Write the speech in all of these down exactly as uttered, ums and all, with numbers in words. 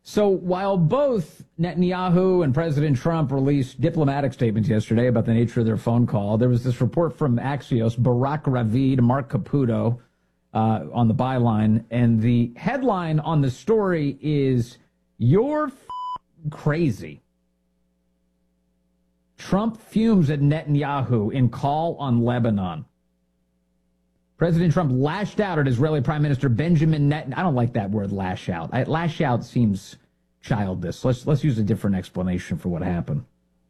So while both Netanyahu and President Trump released diplomatic statements yesterday about the nature of their phone call, there was this report from Axios, Barak Ravid, Mark Caputo uh, on the byline, and the headline on the story is, "You're f- crazy." Trump fumes at Netanyahu in call on Lebanon. President Trump lashed out at Israeli Prime Minister Benjamin Netanyahu. I don't like that word, lash out. I, lash out seems childish. Let's let's use a different explanation for what happened.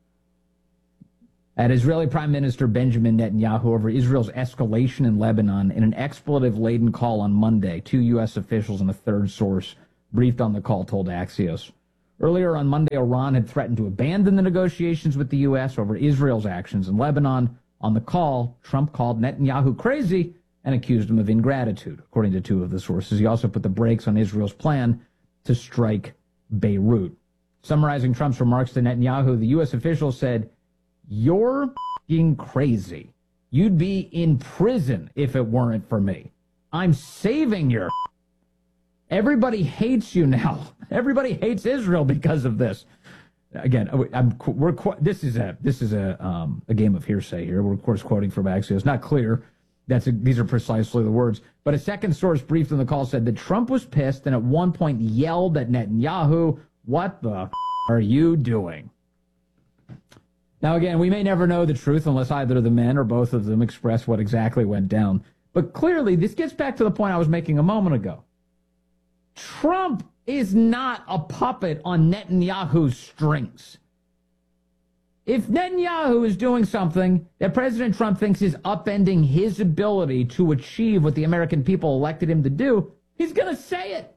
At Israeli Prime Minister Benjamin Netanyahu over Israel's escalation in Lebanon in an expletive-laden call on Monday, two U S officials and a third source briefed on the call told Axios. Earlier on Monday, Iran had threatened to abandon the negotiations with the U S over Israel's actions in Lebanon. On the call, Trump called Netanyahu crazy and accused him of ingratitude, according to two of the sources. He also put the brakes on Israel's plan to strike Beirut. Summarizing Trump's remarks to Netanyahu, the U S official said, "You're f***ing crazy. You'd be in prison if it weren't for me. I'm saving your f- Everybody hates you now. Everybody hates Israel because of this." Again, I'm, we're this is a this is a um, a game of hearsay here. We're of course quoting from Axios. Not clear. That's a, these are precisely the words. But a second source briefed on the call said that Trump was pissed and at one point yelled at Netanyahu, "What the f- are you doing?" Now, again, we may never know the truth unless either of the men or both of them express what exactly went down. But clearly, this gets back to the point I was making a moment ago. Trump is not a puppet on Netanyahu's strings. If Netanyahu is doing something that President Trump thinks is upending his ability to achieve what the American people elected him to do, he's going to say it.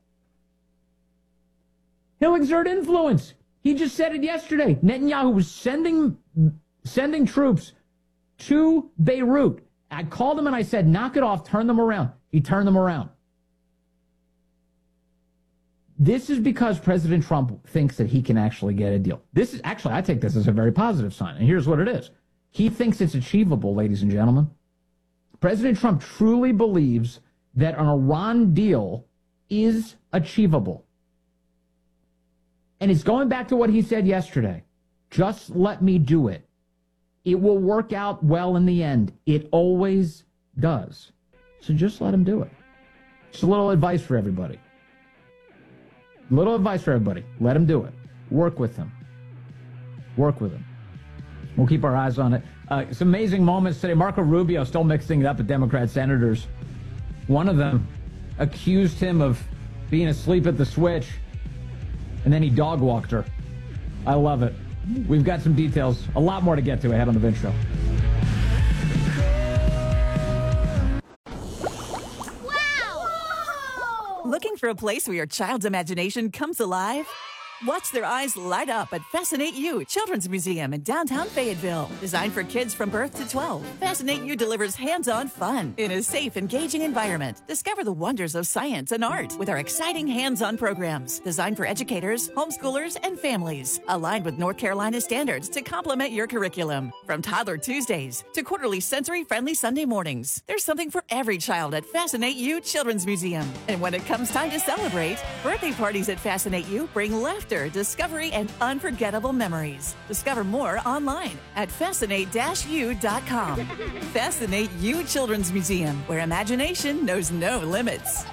He'll exert influence. He just said it yesterday. Netanyahu was sending sending troops to Beirut. I called him and I said, knock it off, turn them around. He turned them around. This is because President Trump thinks that he can actually get a deal. This is actually, I take this as a very positive sign. And here's what it is. He thinks it's achievable, ladies and gentlemen. President Trump truly believes that an Iran deal is achievable. And it's going back to what he said yesterday. Just let me do it. It will work out well in the end. It always does. So just let him do it. Just a little advice for everybody. Little advice for everybody. Let him do it. Work with him. Work with him. We'll keep our eyes on it. Uh, some amazing moments today. Marco Rubio still mixing it up with Democrat senators. One of them accused him of being asleep at the switch, and then he dog walked her. I love it. We've got some details. A lot more to get to ahead on the Vince Show. Looking for a place where your child's imagination comes alive? Watch their eyes light up at Fascinate You Children's Museum in downtown Fayetteville. Designed for kids from birth to twelve, Fascinate You delivers hands-on fun in a safe, engaging environment. Discover the wonders of science and art with our exciting hands-on programs designed for educators, homeschoolers, and families. Aligned with North Carolina standards to complement your curriculum. From Toddler Tuesdays to quarterly sensory-friendly Sunday mornings, there's something for every child at Fascinate You Children's Museum. And when it comes time to celebrate, birthday parties at Fascinate You bring laughter, discovery, and unforgettable memories. Discover more online at fascinate dash u dot com. Fascinate You Children's Museum, where imagination knows no limits.